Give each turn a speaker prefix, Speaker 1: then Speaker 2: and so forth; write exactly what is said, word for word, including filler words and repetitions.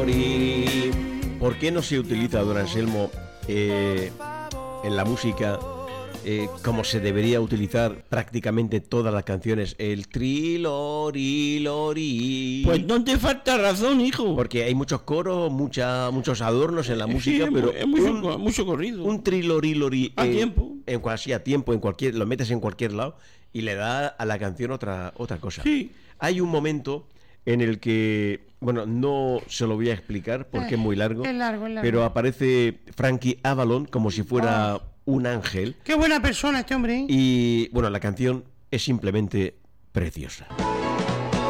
Speaker 1: ¿Por qué no se utiliza, don Anselmo, eh, en la música eh, como se debería utilizar prácticamente todas las canciones? El trilori.
Speaker 2: Pues no te falta razón, hijo.
Speaker 1: Porque hay muchos coros, mucha, muchos adornos en la música,
Speaker 2: sí,
Speaker 1: pero
Speaker 2: es mucho,
Speaker 1: un,
Speaker 2: mucho corrido.
Speaker 1: Un trilorilori
Speaker 2: a
Speaker 1: en,
Speaker 2: tiempo.
Speaker 1: En cual, sí, a tiempo, en cualquier, lo metes en cualquier lado y le da a la canción otra, otra cosa.
Speaker 2: Sí.
Speaker 1: Hay un momento en el que, bueno, no se lo voy a explicar porque eh, es muy largo,
Speaker 3: es largo, es largo,
Speaker 1: pero aparece Frankie Avalon como si fuera oh. un ángel.
Speaker 3: Qué buena persona este hombre, ¿eh?
Speaker 1: Y, bueno, la canción es simplemente preciosa.